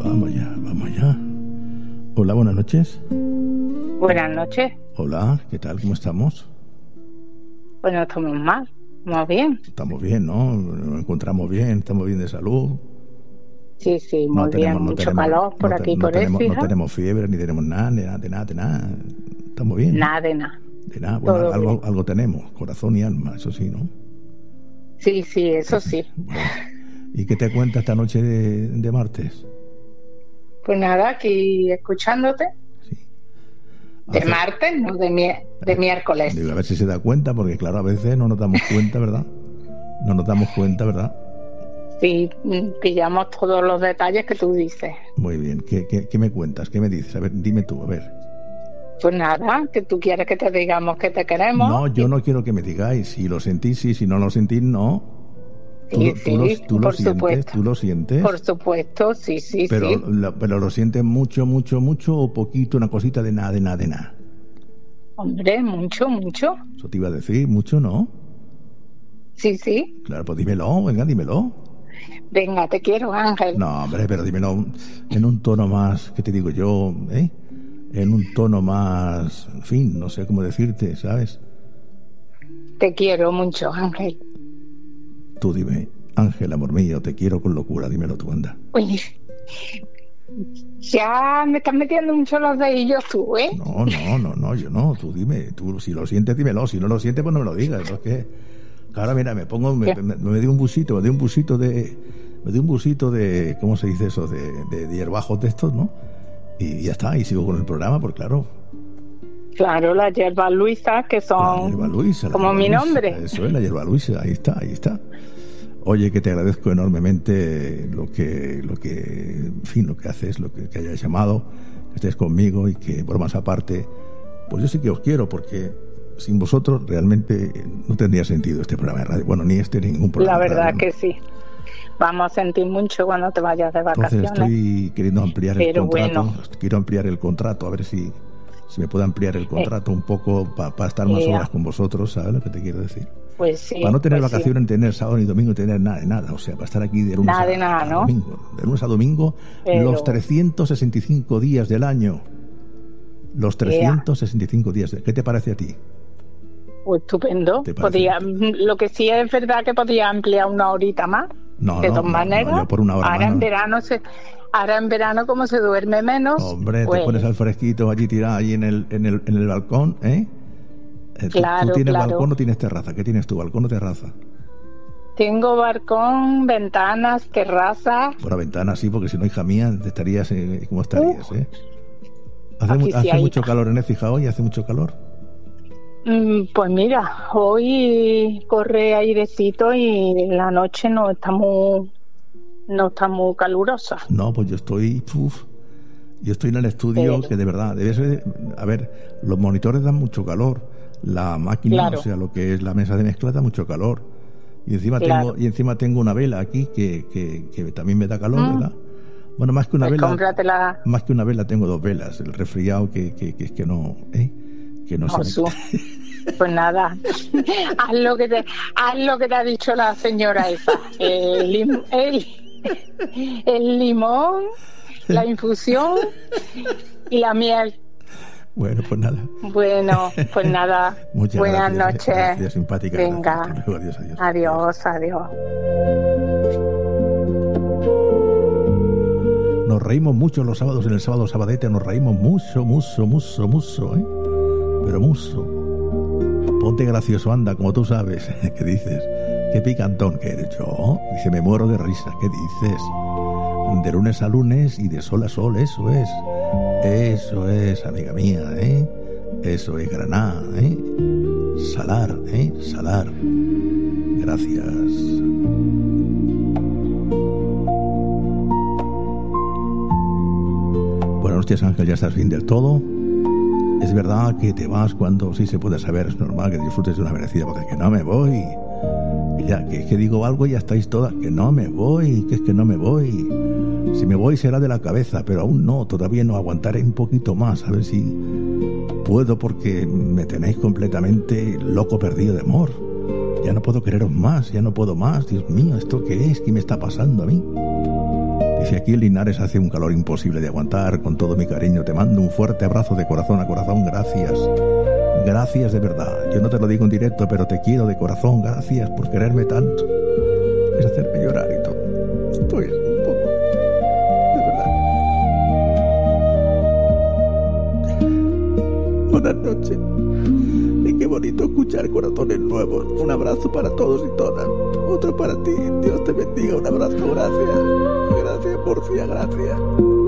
Vamos ya. Hola, buenas noches. Buenas noches. Hola, ¿qué tal? ¿Cómo estamos? Pues no estamos mal, estamos bien. Estamos bien, ¿no? Nos encontramos bien, estamos bien de salud. Sí, muy bien. Mucho calor por aquí, por eso. No tenemos fiebre, ni tenemos nada, de nada. Estamos bien, ¿no? Nada de nada. De nada, bueno, algo tenemos, corazón y alma, eso sí, ¿no? Sí, eso sí. Bueno. ¿Y qué te cuenta esta noche de martes? Pues nada, aquí escuchándote. Sí. De martes, no de miércoles. Digo, a ver si se da cuenta, porque claro, a veces no nos damos cuenta, ¿verdad? Sí, pillamos todos los detalles que tú dices. Muy bien, ¿qué me cuentas? ¿Qué me dices? A ver, dime tú, a ver. Pues nada, que tú quieres que te digamos que te queremos. No, yo no quiero que me digáis. Si lo sentís, sí, si no lo sentís, no. ¿Tú lo sientes? Por supuesto, sí. Pero lo sientes mucho o poquito, una cosita de nada. Hombre, mucho. Eso te iba a decir, mucho, ¿no? Sí. Claro, pues dímelo. Venga, te quiero, Ángel. No, hombre, pero dímelo en un tono más, ¿qué te digo yo? En un tono más, en fin, no sé cómo decirte, ¿sabes? Te quiero mucho, Ángel. Tú dime, Ángel, amor mío, te quiero con locura, dímelo tú, anda. Uy, ya me estás metiendo mucho los dedillos tú, ¿eh? No, yo no, tú dime, tú si lo sientes, dímelo, si no lo sientes, pues no me lo digas, es que, ahora mira, me dio un busito de, ¿cómo se dice eso? De hierbajos de estos, ¿no? Y ya está, y sigo con el programa, pues claro. Claro, las hierbas luisas, que son como mi nombre. Eso es, la hierba luisa, ahí está. Oye, que te agradezco enormemente lo que haces, lo que hayas llamado, que estés conmigo y que, por más aparte, pues yo sí que os quiero, porque sin vosotros realmente no tendría sentido este programa de radio. Bueno, ni ningún programa. La verdad de radio, que sí. Vamos a sentir mucho cuando te vayas de vacaciones. Entonces estoy queriendo ampliar el contrato. Quiero ampliar el contrato, a ver si me puede ampliar el contrato un poco para estar más horas con vosotros, ¿sabes lo que te quiero decir? Pues sí. Para no tener vacaciones, ni tener sábado ni domingo, ni tener nada de nada. O sea, para estar aquí de lunes a domingo. De lunes a domingo, los 365 días del año. Los 365 días. ¿Qué te parece a ti? Pues estupendo. Lo que sí es verdad que podía ampliar una horita más. De todas maneras. Yo por una hora ahora más, Ahora en verano, como se duerme menos. Hombre, pues, te pones al fresquito allí tirado allí en el balcón, ¿eh? Claro, ¿Tú tienes balcón o tienes terraza? ¿Qué tienes tú, balcón o terraza? Tengo balcón, ventanas, terraza. Bueno, ventanas sí, porque si no, hija mía, estarías, ¿cómo estarías, ¿Hace mucho calor en Écija hoy? ¿Hace mucho calor? Pues mira, hoy corre airecito y la noche no está muy calurosa. No, pues yo estoy en el estudio, que de verdad debe ser, a ver, los monitores dan mucho calor, la máquina, o sea, lo que es la mesa de mezcla da mucho calor, y encima tengo una vela aquí que también me da calor, ¿verdad? Bueno, más que una vela tengo dos velas, el resfriado que no se me... Pues nada, haz lo que te ha dicho la señora esa. El limón, la infusión y la miel. Bueno, pues nada. Muchas buenas noches. Gracias, simpática. Venga. Hasta luego, adiós. Adiós. Nos reímos mucho los sábados, en el sábado sabadete, nos reímos mucho, ¿eh? Pero mucho. Ponte gracioso, anda, como tú sabes. ¿Qué dices? Qué picantón que eres. Yo, dice, me muero de risa. ¿Qué dices? De lunes a lunes y de sol a sol, eso es. Eso es, amiga mía, ¿eh? Eso es Granada, ¿eh? Salar, ¿eh? Salar. Gracias. Buenas noches, Ángel, ya estás bien del todo. Es verdad que te vas cuando sí se puede saber, es normal que disfrutes de una merecida, porque que no me voy. Ya, que digo algo y ya estáis todas, que no me voy, que es que no me voy. Si me voy será de la cabeza, pero aún no, todavía no, aguantaré un poquito más, a ver si puedo, porque me tenéis completamente loco, perdido de amor. Ya no puedo quereros más, ya no puedo más. Dios mío, ¿esto qué es? ¿Qué me está pasando a mí? Dice, aquí en Linares hace un calor imposible de aguantar. Con todo mi cariño te mando un fuerte abrazo de corazón a corazón. Gracias. Gracias de verdad. Yo no te lo digo en directo, pero te quiero de corazón. Gracias por quererme tanto. Es hacerme llorar y todo. Pues un poco. De verdad. Buenas noches. Y qué bonito escuchar corazones nuevos. Un abrazo para todos y todas. Otro para ti. Dios te bendiga. Un abrazo. Gracias. Gracias, Murcia. Gracias.